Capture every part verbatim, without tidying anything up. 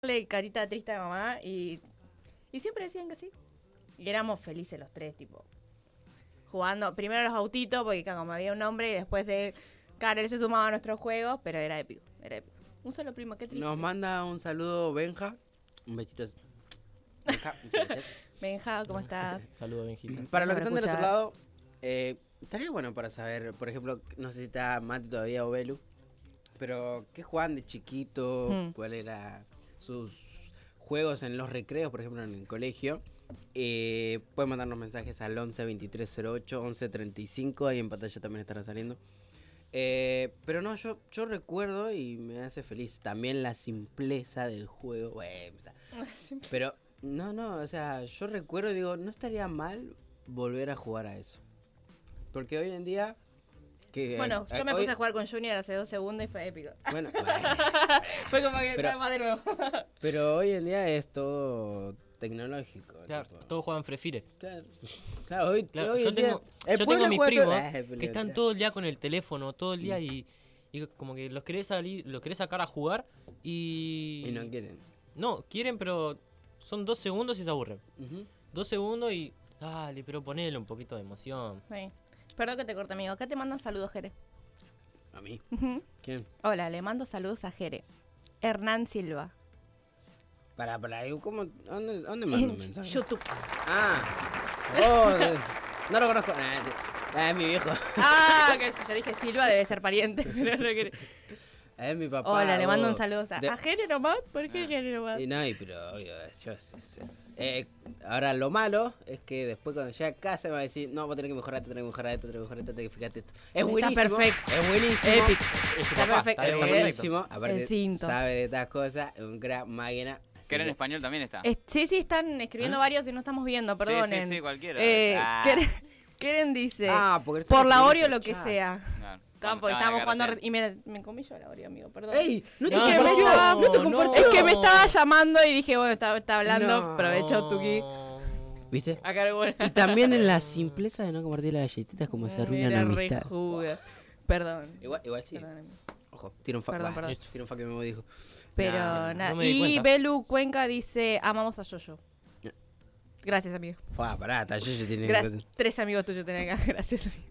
Le carita triste a mamá y, y siempre decían que sí. Y éramos felices los tres, tipo, jugando primero los autitos, porque como había un hombre y después de Karel se sumaba a nuestros juegos, pero era épico, era épico. Un solo primo, qué triste. Nos manda un saludo Benja. Un besito. Benja, muchas gracias. Benja, ¿cómo estás? Saludos, Benjita. Para los que Vamos a están del otro escuchar. lado, eh, estaría bueno para saber, por ejemplo, no sé si está Mati todavía o Belu, pero ¿qué jugaban de chiquito? Hmm. ¿Cuál era sus juegos en los recreos, por ejemplo, en el colegio? Eh, pueden mandarnos mensajes al once veintitrés cero ocho once treinta y cinco, ahí en pantalla también estará saliendo. Eh, pero no, yo, yo recuerdo y me hace feliz también la simpleza del juego. Bueno, o sea, pero no, no, o sea, yo recuerdo y digo, no estaría mal volver a jugar a eso. Porque hoy en día... Que, Bueno, eh, yo me hoy- puse a jugar con Junior hace dos segundos y fue épico. Bueno, bueno, Fue como que Pero- estaba de nuevo. pero hoy en día es todo tecnológico. Claro, tipo. todos juegan Free Fire. Claro, claro, hoy, Claro, hoy yo en día... tengo, el yo pueblo tengo mis juega todo- primos Ah, el que pueblo, están claro. todo el día con el teléfono, todo el día y, y como que los querés salir, los querés sacar a jugar y... Y no quieren. No, quieren, pero son dos segundos y se aburren. Ujú. Dos segundos y... Dale, pero ponele un poquito de emoción. Sí. Perdón que te corte, amigo. Acá te mandan saludos, Jere. A mí. Ujú. ¿Quién? Hola, le mando saludos a Jere. Hernán Silva. Para, para, ¿cómo? ¿Dónde, dónde mando un En mensaje? YouTube. Ah. Oh, de- no lo conozco. Nah, ah, es mi viejo. Ah, que yo dije Silva, debe ser pariente, pero no quiere. Es mi papá. Hola, le mando oh. un saludo a, De- a Jere nomás. ¿Por qué Jere nomás? Y no, y pero obvio, es- yo- es- es- es- eh, ahora lo malo es que después cuando llegue a casa me va a decir, no, vos tenés que mejorar esto, tenés que mejorar esto, tenés que mejorar esto, tenés que fijarte esto. Es Está buenísimo. perfecto. Es buenísimo. Épico. Es tu Está papá, perfecto. está Es bien, Eh, buenísimo. Aparte, el cinto. sabe de estas cosas, es un gran máquina. Que era en Sí. español también está. Es- sí, sí, están escribiendo ¿Ah? varios y no estamos viendo, perdonen. sí, sí, cualquiera. Eh, Ah. Keren, Keren dice, Ah, porque están por la escribiendo Oreo por lo que chat. sea. Claro. Estaban- Cuando porque estaban estábamos jugando acá re- y me, me comí yo la Oreo, amigo, perdón. ¡Ey! ¡No te No, Es que, me compartió! estaba, ¡No te no. compartió! es que me estaba llamando y dije, bueno, está, está hablando, No. aprovecho Tuki. ¿Viste? Acá era buena. Y también en la simpleza de no compartir las galletitas como se arruina la Era re amistad. juga. Perdón. Igual, igual sí. Perdón, amigo. Ojo, tira un fuck. Perdón, bah, perdón. Tira un fuck que me dijo. Pero Nah, nada. no me di y cuenta. Belu Cuenca dice, amamos a Yoyo. Ya. Gracias, amigo. Fua, pará, está yo tiene Gra- tres amigos tuyos tenés acá, gracias, amigo.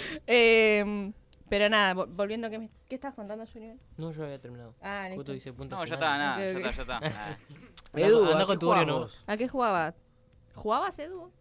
Eh, pero nada, vol- volviendo a que me... ¿Qué estás contando, Junior? No, yo había terminado. Ah, listo. Justo dice punto No, ya final. está, nada, Ok, ya ok. está, ya está. Ah. Edu, Anda ¿a con qué tu jugás Oreo, ¿no? vos? ¿A qué jugaba? ¿Jugabas, Edu?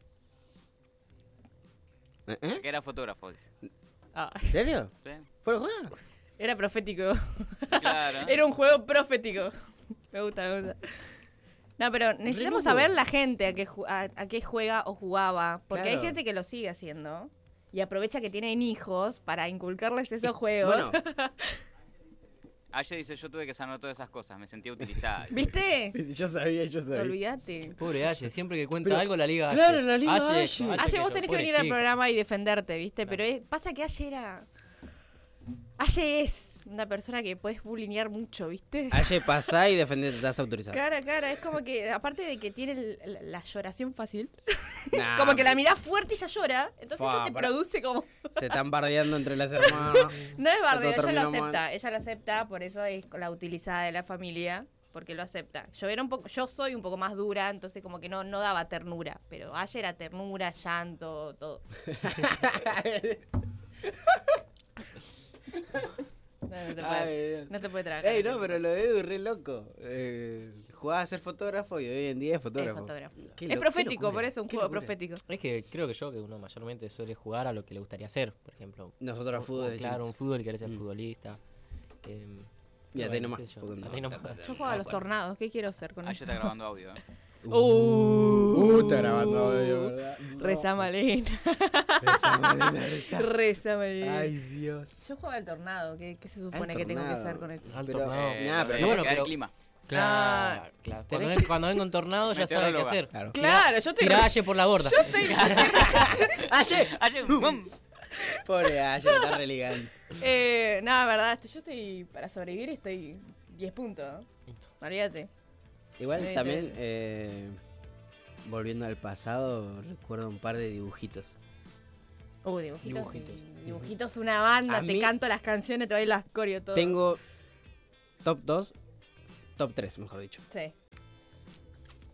¿Eh? ¿Eh? Que era fotógrafo, dice. Ah, ¿En serio? ¿Sí? ¿Fuera de jugar? era profético. Claro. Era un juego profético. Me gusta, me gusta. No, pero necesitamos loco. saber la gente a qué, ju- a, a qué juega o jugaba. Porque Claro. hay gente que lo sigue haciendo. Y aprovecha que tienen hijos para inculcarles esos juegos. Bueno, Ayer dice, yo tuve que sanar todas esas cosas, me sentía utilizada. dice. ¿Viste? yo sabía, yo sabía. Olvídate. Pobre Aye, siempre que cuenta Pero- algo la liga Aye. claro, la liga Aye. esto, Aye, vos aquello, tenés que pobre venir al chico. programa y defenderte, ¿viste? Claro. Pero es- pasa que Aye era... Aye es una persona que puedes bulinear mucho, ¿viste? Aye, pasá y defendete, estás autorizado. Cara a cara, es como que, aparte de que tiene el- la, la lloración fácil, Nah, como que la mirás fuerte y ya llora, entonces Fua, eso te para- produce como... Se están bardeando entre las hermanas. No es bardeo, Todo ella lo terminó acepta, mal. ella lo acepta, por eso es la utilizada de la familia, porque lo acepta. Yo era un poco, yo soy un poco más dura, entonces como que no, no daba ternura, pero ayer era ternura, llanto, todo. No, no te Ay, puede, Dios. no te puede tragar. Ey, no, pero lo de Edu es re loco. Eh, jugaba a ser fotógrafo y hoy en día es fotógrafo. Es fotógrafo. Qué Es lo- profético, qué locura, por eso un qué juego locura. profético. Es que creo que yo, que uno mayormente suele jugar a lo que le gustaría hacer, por ejemplo. Nosotros al O- fútbol o, de Claro, chiquitos. un fútbol, querés ser Mm. futbolista. Eh, Y a bueno, ti nomás, qué sé yo, porque a no, ti nomás. está- Yo jugaba a los bueno. tornados, ¿qué quiero hacer con Ayer eso? está grabando audio, eh. Uh, Uh, está grabando audio, ¿verdad? Reza Malena. Reza, Malena, reza. Reza Malena. Ay, Dios. Yo jugaba al tornado, ¿qué, qué se supone Al que tengo que tornado. hacer con eso? Al Pero- tornado. Eh, Nah, lo pero de no, bueno, crear pero- el clima. Claro, Ah. claro. Cuando, Tenés ven- cuando venga un tornado ya sabe qué Meteoróloga. hacer. Claro. Claro, yo estoy... Tira Aye por la borda. Yo estoy... Ayer. Ayer, ¡bum! Pobre Ayer, está religando. eh, nada, verdad, esto- yo estoy... Para sobrevivir estoy diez puntos. Olvídate. Igual Sí, también, te- eh, volviendo al pasado, recuerdo un par de dibujitos. Uh, dibujitos. Dibujitos. y- Dibujitos, una banda, A te mí- canto las canciones, te bailas coreo todo. Tengo top dos, top tres, mejor dicho. Sí.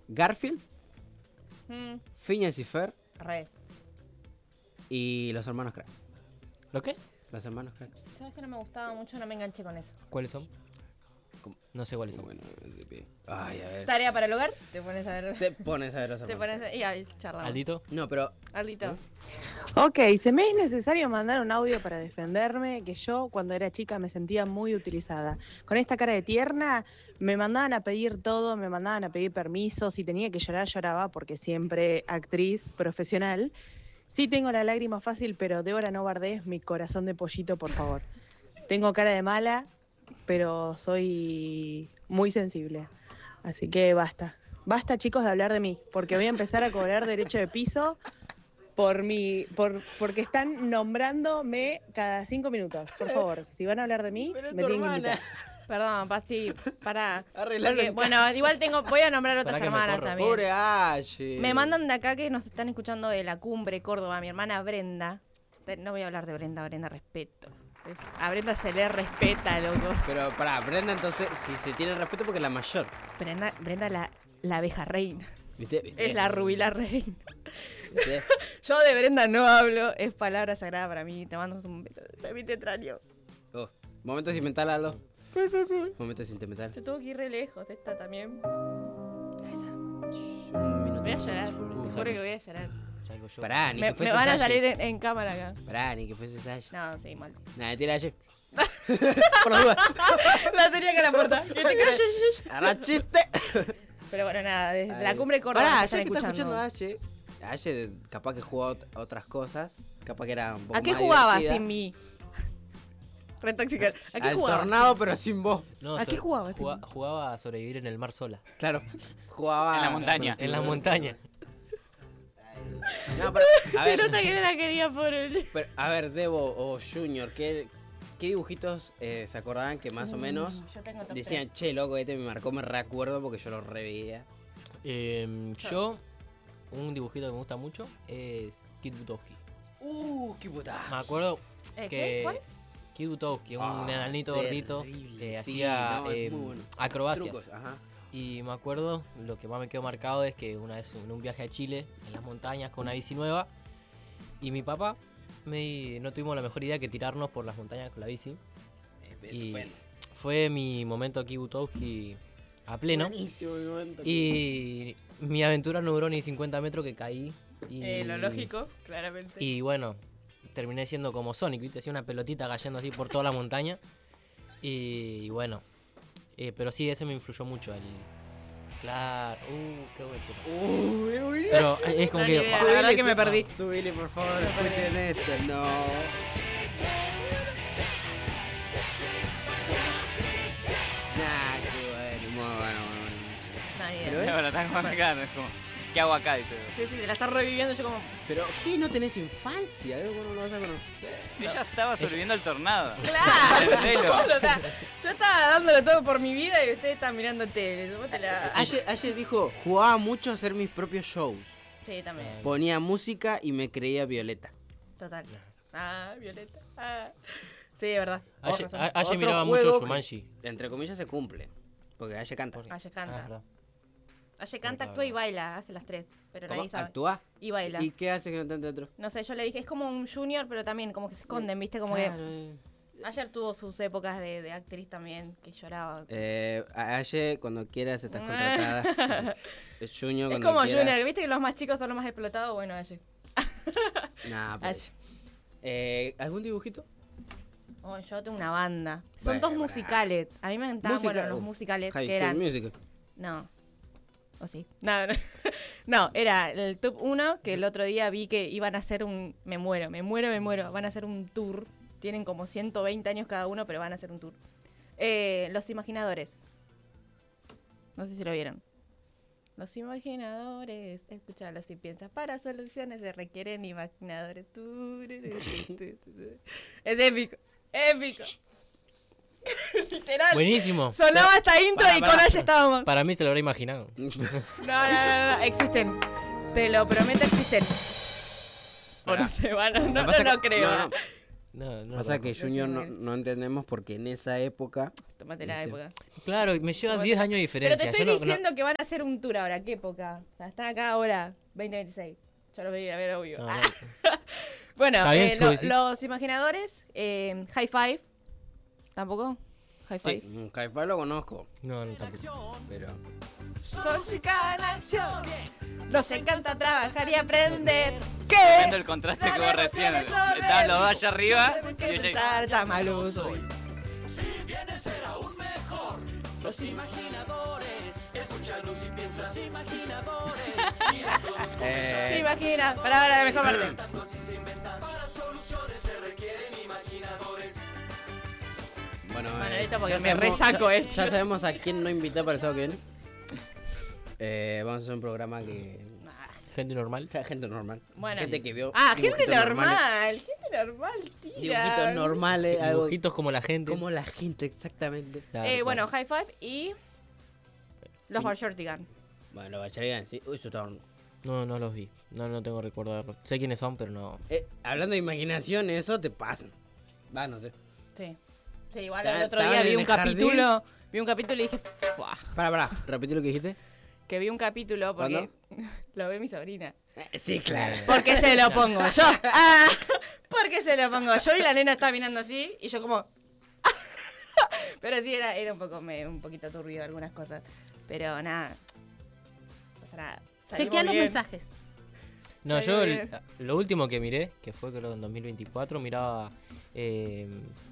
Garfield, Mm, Phineas y Fer re. y los hermanos Crack. ¿Lo qué? Los hermanos Crack. ¿Sabes que no me gustaba mucho? No me enganché con eso. ¿Cuáles son? ¿Cómo? No sé cuáles son. Bueno, ese pie. Ay, a ver. Tarea para el hogar. Te pones a ver. Te pones a ver los Te hermanos. pones a... Y ahí charlamos. ¿Aldito? No, pero Aldito. ¿Eh? Ok, se me es necesario mandar un audio para defenderme que yo cuando era chica me sentía muy utilizada. Con esta cara de tierna me mandaban a pedir todo, me mandaban a pedir permiso, si tenía que llorar lloraba porque siempre actriz profesional. Sí tengo la lágrima fácil, pero Débora no bardees mi corazón de pollito, por favor. Tengo cara de mala, pero soy muy sensible. Así que basta. Basta, chicos, de hablar de mí, porque voy a empezar a cobrar derecho de piso por mi, por, porque están nombrándome cada cinco minutos. Por favor, si van a hablar de mí, Pero es me tu tienen que hermana. invitar. Perdón, Pasti, para. Arreglalo en Bueno, casa. igual tengo, voy a nombrar otras Pará que me hermanas corro. también. Pobre Aye. Me mandan de acá que nos están escuchando de la cumbre Córdoba, mi hermana Brenda. Te- No voy a hablar de Brenda, Brenda respeto. Es- A Brenda se le respeta, loco. Pero pará, Brenda entonces, si se tiene respeto porque es la mayor. Brenda, Brenda la, la abeja reina. ¿Viste? ¿Viste? Es la rubila reina. ¿Viste? Yo de Brenda no hablo, es palabra sagrada para mí. Te mando un beso. A mí te extraño. Oh, momento sentimental, Aldo. Momento sentimental. Se tuvo que ir re lejos, esta también. Un minuto. Voy a llorar, Uh, te juro saco. que voy a llorar. Ya digo yo. Pará, ni Me, que fuese me van a Salle. salir en, en cámara acá. Pará, ni que fuese Salle. No, sí, mal. Nada, tira Aye. Por la duda. La tenía que a la puerta. Que te calles. Ahora chiste. Pero bueno, nada, desde Ay. la cumbre Córdoba Pará, nos ya están que está escuchando. escuchando a Aye, Aye capaz que jugaba ot- otras cosas. Capaz que era un poco ¿A qué más jugaba divertida. sin mí? Retoxicar. ¿A qué Al jugaba? tornado, pero sin vos. No, ¿A so- qué jugaba este juga- Jugaba a sobrevivir en el mar sola. Claro. Jugaba En la montaña. En la montaña. No, pero, a Se ver, nota que no la quería por él. pero, a ver, Debo o Junior, ¿qué, qué dibujitos eh, se acordaban que más o menos Yo tengo top decían, che, loco, este me marcó, me recuerdo porque yo lo reveía? Eh, yo, un dibujito que me gusta mucho es Kid Butowski. Uh, qué puta. Me acuerdo Eh, ¿qué? que ¿Cuál? Kid Butowski, un Ah, enanito gordito, terrible. eh, Sí, hacía no, es eh, muy bueno. acrobacias. Trucos, ajá. Y me acuerdo, lo que más me quedó marcado es que una vez en un viaje a Chile, en las montañas, con una bici nueva, y mi papá, me, no tuvimos la mejor idea que tirarnos por las montañas con la bici. Y Estupendo. fue mi momento aquí Butowski a pleno. Buenísimo mi momento. Y mi aventura no duró ni cincuenta metros que caí. Y, Eh, lo lógico, claramente. Y bueno, terminé siendo como Sonic, ¿viste? Hacía una pelotita cayendo así por toda la montaña. Y, y bueno, eh, pero sí, ese me influyó mucho. El... Claro, uh, qué bueno. Uh, es buenísimo. Pero eh, es como No, que... ni idea. La verdad que me perdí. Subile, por favor, escuchen esto. No. Nah, qué bueno, muy bueno, muy bueno. Nadie. Pero es- Ahora está como acá, es como, ¿qué hago acá? Dice. Sí, sí, la está reviviendo yo como... Pero, ¿qué? ¿No tenés infancia? ¿Eh? ¿Cómo no lo vas a conocer? Ella estaba sobreviviendo al tornado. ¡Claro! Marcelo. ¿Cómo lo está? Yo estaba dándolo todo por mi vida y ustedes están mirando tele. Tómatela. Ayer, ayer dijo, jugaba mucho a hacer mis propios shows. Sí, también. Ponía música y me creía Violeta. Total. Ah, Violeta. Ah. Sí, es verdad. Ayer, Vos razón. a- ayer Otro miraba juego mucho que- Jumanji. Entre comillas se cumple. Porque Ayer canta. Aye Ah, canta. verdad. Aye canta, actúa y baila. Hace las tres. Pero ¿Cómo? nadie sabe. ¿Actúa? Y baila. ¿Y qué hace que no está en teatro? No sé, yo le dije, es como un junior, pero también como que se esconden, ¿viste? Como Claro, que... eh. Ayer tuvo sus épocas de, de actriz también, que lloraba. Eh, Aye, cuando quieras estás contratada. Es Junior Es cuando como quieras. junior, ¿viste que los más chicos son los más explotados? Bueno, Aye. Nah, pero- Aye. eh, ¿Algún dibujito? Oh, yo tengo una banda. Son Bueno, dos musicales. A mí me encantaban, Música- bueno, los uh, musicales High que School eran... Musical. No. ¿O sí? No, no. No, era el top uno que el otro día vi que iban a hacer un... Me muero, me muero, me muero. Van a hacer un tour. Tienen como ciento veinte años cada uno, pero van a hacer un tour. Eh, Los Imaginadores. No sé si lo vieron. Los imaginadores, escúchalo si piensas, para soluciones se requieren imaginadores. Es épico, épico. Literal. Buenísimo. Sonaba esta intro Pará, y pará. con ella estábamos. Para mí se lo habrá imaginado. No, no, no, no, existen. Te lo prometo, existen. O Pará. no sé, bueno, Lo no, que no, pasa no que- creo. no, no. No, no Pasa lo que No Junior sé, no, me- no entendemos porque en esa época... Tomate la Este. época. Claro, me lleva diez años de Pero te diferencia. estoy Yo no- no- diciendo que van a hacer un tour ahora. ¿Qué época? O sea, están acá ahora, veinte veintiséis. Yo lo veía, a ver, obvio. no, no. Bueno, Está bien, eh, sí, lo- sí. los imaginadores, eh, High Five. ¿Tampoco? High Five. Sí, mm, Hi-Fi lo conozco, No, no, tampoco. pero... Tóxica en acción. Nos encanta trabajar y aprender. ¿Qué? Viendo el contraste que vos recién. Estaban los dos allá arriba y Que ella pensar, está maluso. Eh, Se imagina. Para ahora la mejor parte. Bueno, Bueno, eh, listo, porque ya me sabemos- resaco, ya- eh. Ya sabemos a quién no invitar para el sábado que viene. Eh, vamos a hacer un programa que... Gente normal. Gente normal. Bueno. Gente que vio... Ah, gente dibujitos normales. normal. Gente normal, tía. Dibujitos normales. Algo Dibujitos como la gente. como la gente, exactamente. Claro, Eh, claro. bueno, High Five y. Los Shortigan. Bueno, Bacharigan, sí. Uy, eso está... No, no los vi. No, no tengo recuerdo de verlos. Sé quiénes son, pero no. Eh, hablando de imaginación, eso te pasa. Va, no sé. Sí. Sí, igual Ta- el otro estaban día en vi un el jardín. capítulo. Vi un capítulo y dije. "Fua". Pará, pará. Repetí lo que dijiste. Que vi un capítulo porque. Lo ve mi sobrina. Eh, sí, claro. ¿Por qué se lo pongo yo? Ah, ¿por qué se lo pongo yo? Y la nena estaba mirando así y yo como... Pero sí, era, era un poco me- un poquito turbio algunas cosas. Pero nada. No pasa nada. Salimos Chequea los bien. mensajes. No, Está yo el- bien. lo último que miré, que fue creo en dos mil veinticuatro, miraba. Eh,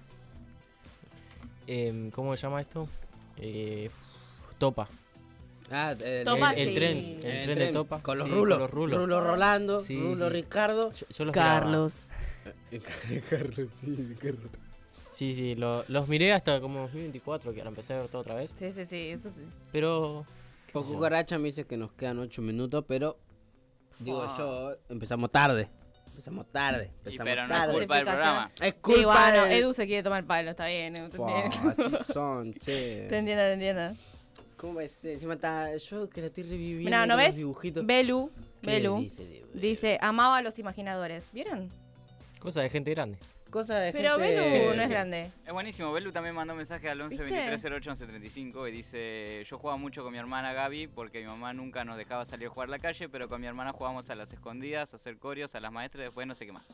em, ¿Cómo se llama esto? Eh, Topa. Ah, eh, Toma, el, el sí. tren, el, el tren de Topa. Con los Sí, rulos. Con los rulos. Rulo Rolando, Sí, Rulo sí. Ricardo. Yo, yo los miraba. Carlos. Carlos, sí, Carlos. Sí, sí, lo- los miré hasta como dos mil veinticuatro, que ahora empecé a ver todo otra vez. Sí, sí, sí. Eso sí. Pero. qué sé Por yo. cucaracha me dice que nos quedan ocho minutos, pero digo Fua. yo, empezamos tarde. Empezamos tarde. Y Empezamos pero no es tarde. culpa del programa. Es Sí, culpa bueno, de... Edu se quiere tomar palo, está bien. Edu, Te Fua, entiendo, así son, che. te entiendo. Te entiendo. ¿Cómo va a ser? Encima está yo que la estoy reviviendo. Mirá, ¿no con los ves? dibujitos. Belu, ¿Qué Belu, dice de- dice, amaba a los imaginadores. ¿Vieron? Cosa de gente grande. Cosa de Pero gente... Belu no es grande. Es buenísimo. Belu también mandó un mensaje al once ¿Viste? veintitrés cero ocho once treinta y cinco y dice: Yo jugaba mucho con mi hermana Gaby porque mi mamá nunca nos dejaba salir a jugar a la calle, pero con mi hermana jugábamos a las escondidas, a hacer corios, a las maestras, después no sé qué más.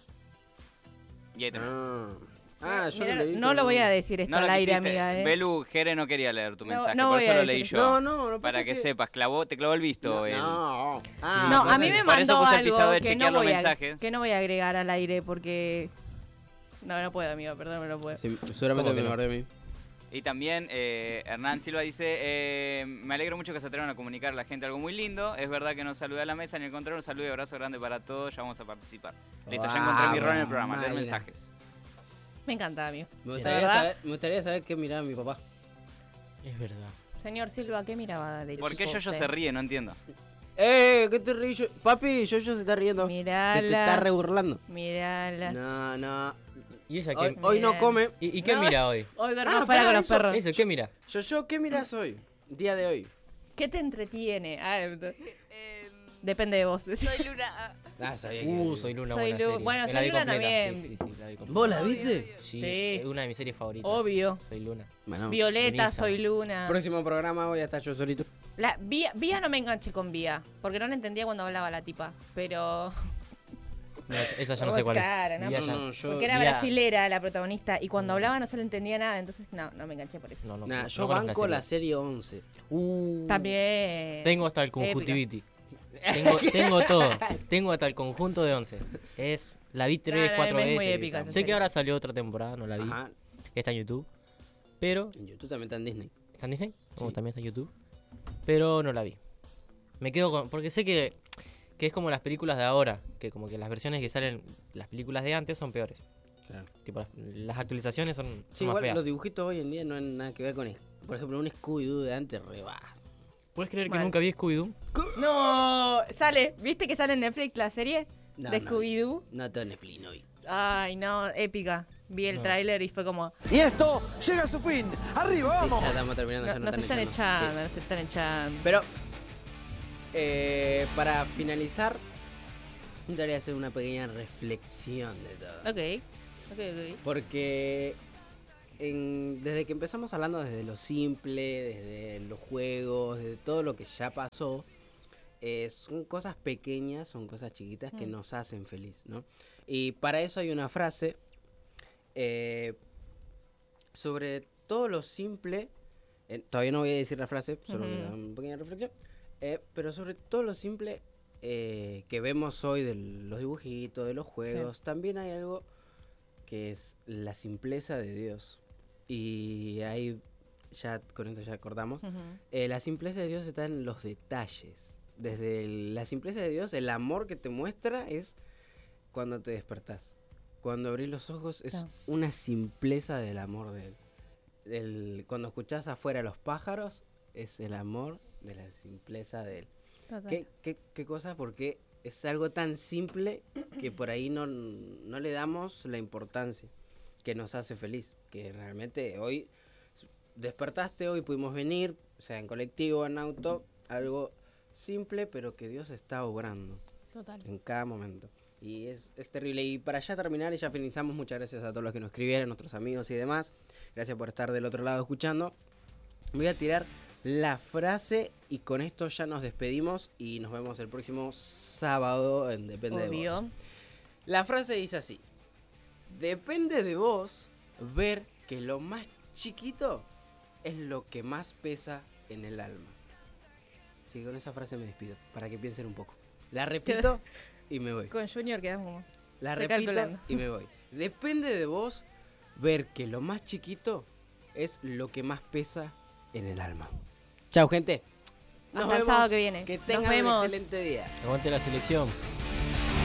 Y ahí terminó. Ah, ah yo Mirá, lo leí no con- lo voy a decir esto No lo al aire, quisiste. amiga. ¿eh? Belu, Jere no quería leer tu No, mensaje, no por voy eso a lo leí decir yo. No, no, no Para pasa que sepas, clavó, te clavó el visto. No, el- no. Sí, Ah, No, por a mí eso- me por eso mandó puse el algo pisado de que chequear no, los voy a, mensajes. que no voy a agregar al aire porque... No, no puedo, amigo, perdón, no puedo. Sí, seguramente ¿Cómo que me no? guardé a mí. Y también eh, Hernán Silva dice, eh, me alegro mucho que se atrevan a comunicar a la gente algo muy lindo. Es verdad que nos saludé a la mesa, en el control un saludo y abrazo grande para todos, ya vamos a participar. Listo, ya encontré mi rol en el programa, leer Vamos, mensajes. Me encanta, amigo. Me ¿De gustaría, verdad? saber, me gustaría saber qué miraba mi papá. Es verdad. Señor Silva, ¿qué miraba de ¿Por qué chico Yoyo usted? se ríe? No entiendo. ¡Eh! ¿Qué te ríes? Papi, yo, yo se está riendo. Mirala. Se te está reburlando. Mirala. No, no. ¿Y ella Hoy, qué? hoy no Bien. come. ¿Y, y qué No. mira hoy? Hoy duermo Ah, afuera pará, con los eso- perros. Eso, ¿qué mira? Yo, yo, ¿qué miras hoy? Día de hoy. ¿Qué te entretiene? Ah, depende de vos. Soy Luna. Ah, sabía que... Uh, Soy Luna, Soy buena Lu- serie. bueno, Me Soy la vi Luna completa. también. Sí, sí, sí, la vi completa. ¿Vos la Obvio, viste? obvio. Sí, Sí. es una de mis series favoritas. Obvio. Soy Luna. Bueno, Violeta, buenísima. Soy Luna. próximo programa voy a estar yo solito. La, Vía, Vía no me enganché con Vía, porque no la entendía cuando hablaba la tipa, pero... No, esa ya no Vos sé cuál es. cara, ¿no? Vi No, allá. no, yo... Porque era Vía- brasilera la protagonista y cuando hablaba no se le entendía nada, entonces no, no me enganché por eso. No, no, Nah, no yo conozco banco la serie once. Uh, También. Tengo hasta el conjuntiviti. Tengo, tengo todo. Tengo hasta el conjunto de once. Es, la vi tres, no, cuatro es muy veces. épica esa Sé serie. que ahora salió otra temporada, no la vi. Ajá. Está en YouTube. Pero. En YouTube también está en Disney. ¿Está en Disney? Oh, Sí. también está en YouTube. Pero no la vi. Me quedo con. Porque sé que, que es como las películas de ahora. Que como que las versiones que salen. Las películas de antes son peores. Claro. Tipo, las, las actualizaciones son, son Sí, más igual feas. los dibujitos hoy en día no han nada que ver con... es- Por ejemplo, un Scooby-Doo de antes re bajo. ¿Puedes creer que Mal. nunca vi Scooby-Doo? No, sale, ¿viste que sale en Netflix la serie No, de no. Scooby-Doo? No tengo Netflix, no vi. Ay, no, épica. Vi el No. tráiler y fue como... Y esto llega a su fin. ¡Arriba, Sí, ya estamos terminando, No, ya no, no se están echando. echando, Sí. no se están echando. Pero, eh, para finalizar, me gustaría hacer una pequeña reflexión de todo. Ok. Ok, ok. Porque en- desde que empezamos hablando desde lo simple, desde los juegos, desde todo lo que ya pasó, eh, son cosas pequeñas, son cosas chiquitas que Mm. nos hacen feliz, ¿no? Y para eso hay una frase eh, sobre todo lo simple. eh, todavía no voy a decir la frase, solo voy a dar Ujú. una pequeña reflexión. eh, pero sobre todo lo simple eh, que vemos hoy de los dibujitos, de los juegos, también hay algo que es la simpleza de Dios. Y ahí ya con esto ya acordamos. Ujú. Eh, la simpleza de Dios está en los detalles. Desde el- la simpleza de Dios, el amor que te muestra es cuando te despertás. Cuando abrís los ojos es Claro. una simpleza del amor de Él. El- cuando escuchás afuera los pájaros, es el amor de la simpleza de Él. Total. ¿Qué, qué, qué cosa? Porque es algo tan simple que por ahí no, no le damos la importancia que nos hace feliz. Que realmente hoy despertaste, hoy pudimos venir, sea en colectivo, en auto, algo simple, pero que Dios está obrando Total. en cada momento. Y es, es terrible. Y para ya terminar y ya finalizamos, muchas gracias a todos los que nos escribieron, nuestros amigos y demás. Gracias por estar del otro lado escuchando. Voy a tirar la frase y con esto ya nos despedimos y nos vemos el próximo sábado en Depende de Obvio. Vos. La frase dice así: depende de vos ver que lo más chiquito es lo que más pesa en el alma. Así que con esa frase me despido, para que piensen un poco. La repito y me voy. Con Junior quedamos como. La repito recalculando. y me voy. Depende de vos ver que lo más chiquito es lo que más pesa en el alma. Chau, gente. Hasta el sábado que viene. Que Nos tengan un vemos. excelente día. Aguante la selección.